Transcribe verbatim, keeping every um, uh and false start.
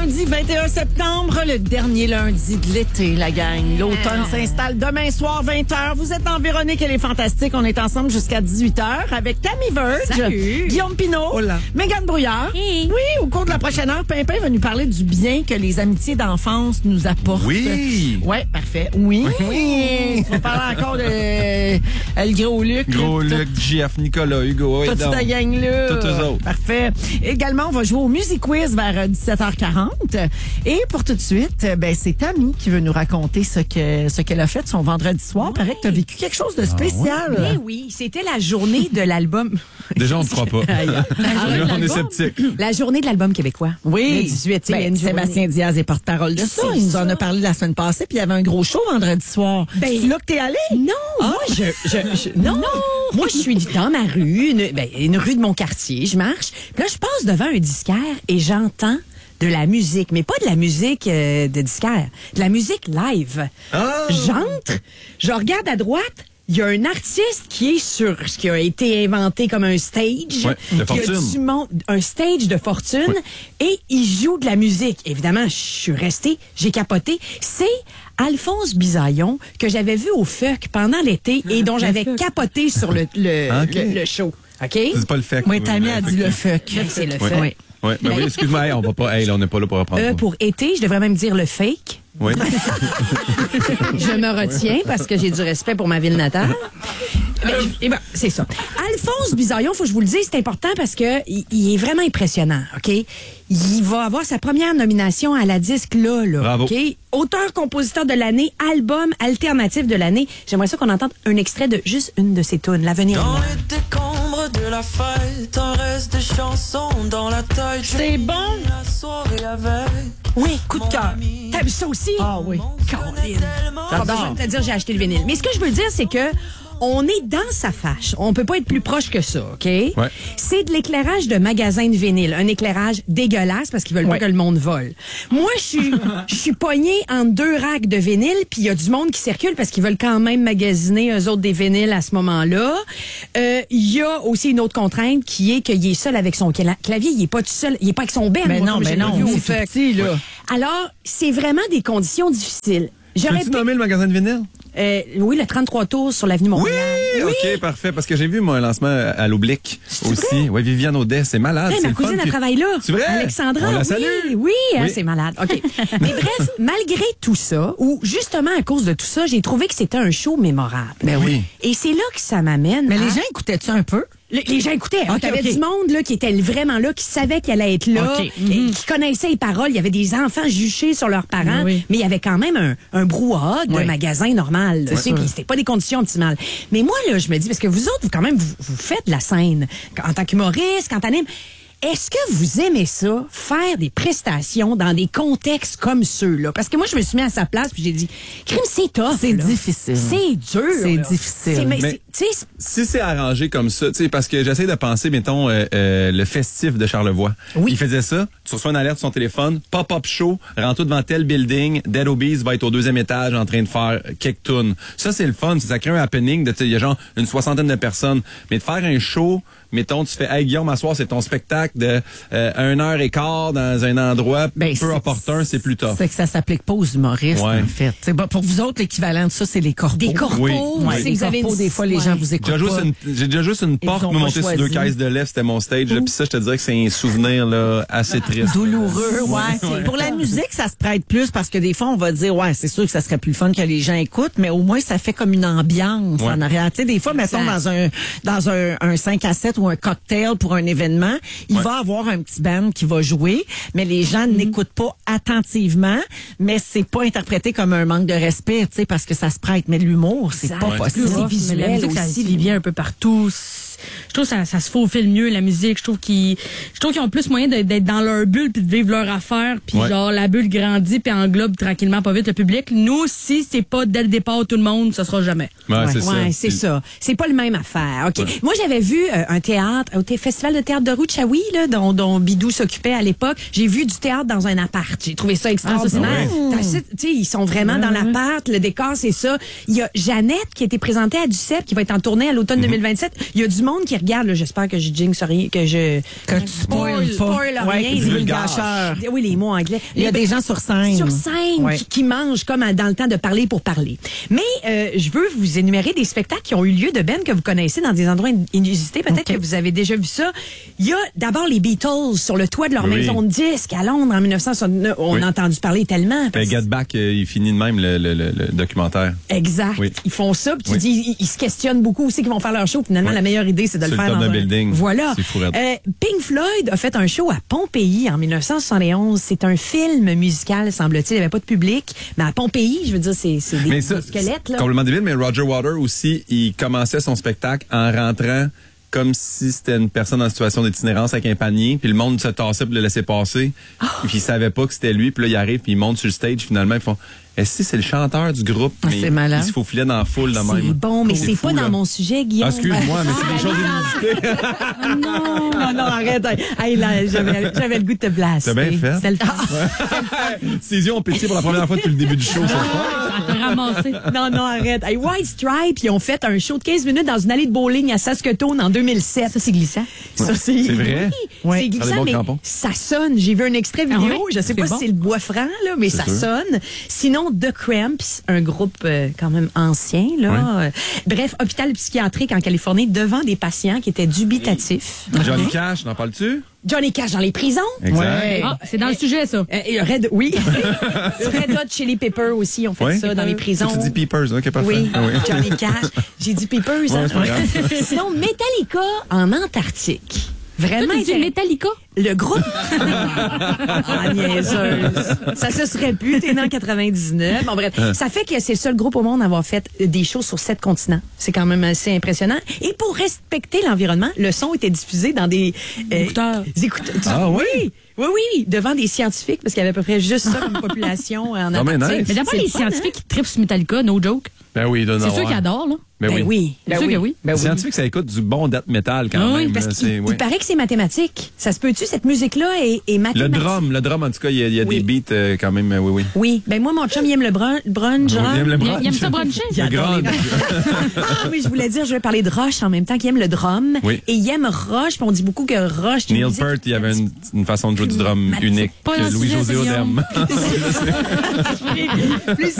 Lundi vingt et un septembre, le dernier lundi de l'été, la gang. L'automne s'installe demain soir, vingt heures. Vous êtes en Véronique, elle est fantastique. On est ensemble jusqu'à dix-huit heures avec Tammy Verge, Salut. Guillaume Pinault, Hola. Mégane Brouillard. Hey. Oui, au cours de la prochaine heure, Pimpin va nous parler du bien que les amitiés d'enfance nous apportent. Oui. Ouais, parfait. Oui. Oui. On va parler encore de euh, le gros Luc. Gros là, Luc, J F, Nicolas, Hugo. toute donc. cette gang-là. Toutes eux autres. Parfait. Également, on va jouer au Music Quiz vers dix-sept heures quarante. Et pour tout de suite, ben, c'est Tammy qui veut nous raconter ce que ce qu'elle a fait son vendredi soir. Paraît que tu as vécu quelque chose de spécial. Eh oui, c'était la journée de l'album. Déjà, on ne croit pas. Aïe. La journée de on est l'album. sceptique. La journée de l'album québécois. Oui. Le dix-huit, tu sais, il y a Ben, une journée. Sébastien Diaz est porte-parole de ça. C'est Il nous en ça. a parlé la semaine passée, puis il y avait un gros show vendredi soir. Ben, c'est là que t'es allé? Non, Ah. moi je, je, je- non. Moi je suis dans ma rue, une, ben, une rue de mon quartier, je marche. Puis là je passe devant un disquaire et j'entends de la musique, mais pas de la musique euh, de disquaire, de la musique live. Ah. J'entre, je regarde à droite. Il y a un artiste qui est sur ce qui a été inventé comme un stage. Ouais, de qui a fortune. du monde- un stage de fortune. Et il joue de la musique. Évidemment, je suis restée, j'ai capoté. C'est Alphonse Bisaillon que j'avais vu au F U C pendant l'été et dont j'avais capoté sur le, le, Ok. le, le show. OK? C'est pas le fait. Oui, Tammy a dit le fuck. C'est le Oui. fait. Oui. Oui, ben oui, excuse-moi, hey, on va pas, hey, là, on n'est pas là pour reprendre. Euh, pour été, je devrais même dire le fake. Oui. Je me retiens parce que j'ai du respect pour ma ville natale. Mais, eh ben, c'est ça. Alphonse Bisaillon, faut que je vous le dise, c'est important parce que il, il est vraiment impressionnant, OK? Il va avoir sa première nomination à la disque là, là. Bravo. OK? Auteur-compositeur de l'année, album alternatif de l'année. J'aimerais ça qu'on entende un extrait de juste une de ses tunes, L'avenir. Dans les décombres de la fête, un reste de chansons dans la tête. Je C'est bon? finis la soirée avec. Oui, coup de Mon cœur. ami. T'as vu ça aussi? Ah oui. Caroline. Pas J'adore. besoin de te dire j'ai acheté le vinyle. Mais ce que je veux dire, c'est que on est dans sa fâche. On peut pas être plus proche que ça, OK? Ouais. C'est de l'éclairage de magasin de vinyle. Un éclairage dégueulasse parce qu'ils veulent Ouais. pas que le monde vole. Moi, je suis je suis poignée entre deux racks de vinyle, puis il y a du monde qui circule parce qu'ils veulent quand même magasiner eux autres des vinyles à ce moment-là. Euh, Il y a aussi une autre contrainte qui est qu'il est seul avec son cla- clavier. Il est pas tout seul. Il est pas avec son ben. Mais moi, non, comme mais je l'ai non, vu au c'est F U C. tout petit, là. Alors, c'est vraiment des conditions difficiles. J'aurais Peux-tu pu- nommer le magasin de vinyle? euh, oui, le trente-trois tours sur l'avenue Oui! Montréal. OK, parfait. Parce que j'ai vu, moi, un lancement à l'Oblique aussi. Oui, Viviane Audet, c'est malade. Hey, c'est ma le fun. cousine, elle Puis- travaille là. C'est vrai? Alexandra. On la oui, salue. Oui, hein, Oui. c'est malade. OK. Mais bref, malgré tout ça, ou justement à cause de tout ça, j'ai trouvé que c'était un show mémorable. Ben oui. Et c'est là que ça m'amène. Mais à- les gens écoutaient-tu un peu? Le- les gens écoutaient. Il Ok, y avait ok. du monde là, qui était vraiment là, qui savait qu'elle allait être là, Ok. et qui connaissait les paroles. Il y avait des enfants juchés sur leurs parents, Oui. mais il y avait quand même un, un brouhaha d'un Oui. magasin normal. là, tu sais, sûr. Puis c'était pas des conditions optimales. Mais moi, là, je me dis, parce que vous autres, vous quand même, vous, vous faites de la scène en tant qu'humoriste, quand t'animes. Est-ce que vous aimez ça, faire des prestations dans des contextes comme ceux-là? Parce que moi, je me suis mis à sa place puis j'ai dit, crime, c'est tough. C'est là. difficile. C'est dur. C'est là. difficile. C'est- mais Mais- c'est- tu sais, Si c'est arrangé comme ça, tu sais, parce que j'essaie de penser, mettons, euh, euh, le festif de Charlevoix. Oui. Il faisait ça, tu reçois une alerte sur ton téléphone, pop-up show, rentre devant tel building, Dead Obies va être au deuxième étage en train de faire quelques tunes. Ça, c'est le fun, ça crée un happening, de, tu sais, il y a genre une soixantaine de personnes. Mais de faire un show, mettons, tu fais, hey Guillaume, à soir, c'est ton spectacle de euh, une heure et quart dans un endroit Ben, peu c'est- opportun, c'est plus tough. C'est que ça s'applique pas aux humoristes, Ouais. en fait. C'est bon, pour vous autres, l'équivalent de ça, c'est les corpos. des corpos. Oui. Ouais, c'est- les vous avez corpos, une- des fois, les ouais. gens vous J'ai écoutent déjà juste pas. une, j'ai déjà juste une Ils porte ont me pas monter sur deux choisi. caisses de lèvres, c'était mon stage. Là, puis ça, je te dirais que c'est un souvenir là, assez triste. Douloureux, ouais. Pour la musique, ça se prête plus parce que des fois, on va dire, ouais, c'est sûr que ça serait plus fun que les gens écoutent, mais au moins, ça fait comme une ambiance Ouais. en arrière. Tu sais, des fois, mettons, Exact. dans un, dans un, un cinq à sept ou un cocktail pour un événement, il Ouais. va avoir un petit band qui va jouer, mais les gens n'écoutent pas attentivement, mais c'est pas interprété comme un manque de respect, tu sais, parce que ça se prête. Mais l'humour, c'est Exact. pas Ouais. possible. C'est Mais la visuel musique, ça aussi. se lit bien un peu partout. Je trouve que ça, ça se faufile mieux, la musique. Je trouve qu'ils, je trouve qu'ils ont plus moyen d'être, d'être dans leur bulle puis de vivre leur affaire. Puis Ouais. genre, la bulle grandit puis englobe tranquillement, pas vite le public. Nous, si c'est pas dès le départ tout le monde, ça sera jamais. Ouais, Ouais, c'est ça. ouais, c'est ça. C'est pas le même affaire. OK. Moi, j'avais vu euh, un théâtre au thé- Festival de théâtre de Rouchaoui, là, dont, dont Bidou s'occupait à l'époque. J'ai vu du théâtre dans un appart. J'ai trouvé ça extraordinaire. Ah, T'as su- tu sais, ils sont vraiment dans l'appart. Le décor, c'est ça. Il y a Jeannette qui a été présentée à Duceppe, qui va être en tournée à l'automne deux mille vingt-sept. Il y a du monde monde qui regarde, là, j'espère que je jinx rien, que je... Que tu spoil pas. spoil Ouais, rien. divulgateur. Oui, les mots anglais. Il y a Les- des gens sur scène. sur scène Ouais. qui, qui mangent comme à- dans le temps de parler pour parler. Mais euh, je veux vous énumérer des spectacles qui ont eu lieu de Ben que vous connaissez dans des endroits in- inusités. Peut-être OK. que vous avez déjà vu ça. Il y a d'abord les Beatles sur le toit de leur Oui. maison de disques à Londres en dix-neuf cent soixante-neuf. On Oui. a entendu parler tellement. Ben, parce- Get Back, euh, il finit de même le, le, le, le documentaire. Exact. Oui. Ils font ça, puis tu Oui. dis, ils, ils se questionnent beaucoup aussi qu'ils vont faire leur show. Finalement, Oui. la meilleure idée, c'est de Sur le le faire top dans d'un un... building. Voilà. C'est fou raide. Euh, Pink Floyd a fait un show à Pompéi en dix-neuf cent soixante et onze. C'est un film musical, semble-t-il. Il n'y avait pas de public. Mais à Pompéi, je veux dire, c'est c'est des, Mais ça, des squelettes, c'est là. complètement débile, mais Roger Water aussi, il commençait son spectacle en rentrant comme si c'était une personne en situation d'itinérance avec un panier, puis le monde se tassait pour le laisser passer, puis il savait pas que c'était lui, puis là il arrive, puis il monte sur le stage, finalement ils font est-ce que c'est le chanteur du groupe, Ah, mais c'est malin. il se faufilait dans la foule de C'est même. bon, mais c'est fou, pas là. dans mon sujet, Guillaume. Ah, excuse-moi, mais c'est des choses inusitées. non, non, non, arrête. Hey, là, j'avais j'avais le goût de te blaster. T'as bien fait. C'était le fun. Ses yeux ont pétillé pour la première fois depuis le début du show. c'est fun. Ça t'a ramassé. Non, non, arrête. Hey, White Stripe, ils ont fait un show de quinze minutes dans une allée de bowling à Saskatoon en deux mille sept. Ça, c'est glissant. Ça, c'est C'est vrai? Oui, Ouais. c'est Dans les glissant, bons mais crampons. ça sonne. J'ai vu un extrait vidéo. Ah ouais? Je sais pas C'est si bon. c'est le bois franc, là, mais ça sûr. sonne. Sinon, The Cramps, un groupe euh, quand même ancien. Là. Euh, bref, hôpital psychiatrique en Californie devant des patients qui étaient dubitatifs. Johnny Cash, n'en parles-tu? Johnny Cash dans les prisons. Exact. Ouais. Ah, c'est dans le sujet, ça. Euh, et Red, oui. Red Hot Chili Pepper aussi ont fait Ouais. ça dans les prisons. Tu dis Peepers, ok, parfait. Oui, Ah oui. Johnny Cash. J'ai dit Peppers. hein? Ouais, c'est pas grave. Sinon, Metallica en Antarctique. Vraiment Toi, tu dis intéressant. Metallica? Le groupe. Ah, niaiseuse. Ça se serait pu, t'es né en quatre-vingt-dix-neuf. Bon, bref. Ça fait que c'est le seul groupe au monde à avoir fait des shows sur sept continents. C'est quand même assez impressionnant. Et pour respecter l'environnement, le son était diffusé dans des euh, Écouteurs. écouteurs. Ah oui? Oui, oui, oui, devant des scientifiques, parce qu'il y avait à peu près juste ça comme population en Non, mais Antarctique. nice. Mais d'abord, C'est les le fun, hein? scientifiques qui trippent sur Metallica, no joke. Ben oui, il doit en C'est avoir. ceux qui adorent, là. Ben, Ben oui. oui. C'est Ben sûr oui. que oui. Ben Les oui. scientifiques, ça écoute du bon death metal quand Ah oui, même. Parce là, qu'il c'est- oui. il paraît que c'est mathématique. Ça se peut-tu, cette musique-là est, est Le mathématique? drum, le drum, en tout cas, il y a, il y a Oui. des beats euh, quand même, euh, oui, oui. Oui. Ben moi, mon chum, il aime le brun, brunch. Il aime le Il, brunch. il aime ça bruncher? Il adore grand- les Ah, mais je voulais dire, je vais parler de Rush en même temps, qu'il aime le drum. Oui. Et il aime Rush, puis on dit beaucoup que Rush... c'est une Neil musique Peart, il y avait une, une façon de jouer du drum Mathématique. unique Pas que dans le Louis-José sujet, Odem. Plus